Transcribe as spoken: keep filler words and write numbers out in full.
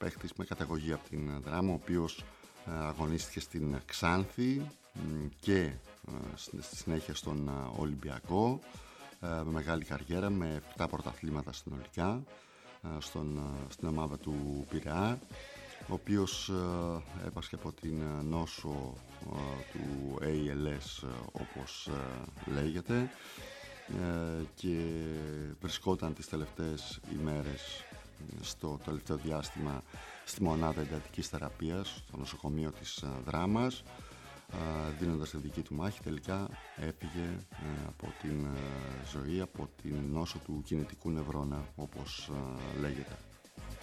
παίχτης με καταγωγή από την Δράμα, ο οποίος αγωνίστηκε στην Ξάνθη και στη συνέχεια στον Ολυμπιακό, με μεγάλη καριέρα, με επτά πρωταθλήματα συνολικά στον, στην ομάδα του Πειραιά, ο οποίος έπασχε από την νόσο του έι ελ ες, όπως λέγεται, και βρισκόταν τις τελευταίες ημέρες, στο τελευταίο διάστημα, στη μονάδα εντατικής θεραπείας στο νοσοκομείο της Δράμας, δίνοντας τη δική του μάχη. Τελικά έφυγε από την ζωή, από την νόσο του κινητικού νευρώνα, όπως λέγεται.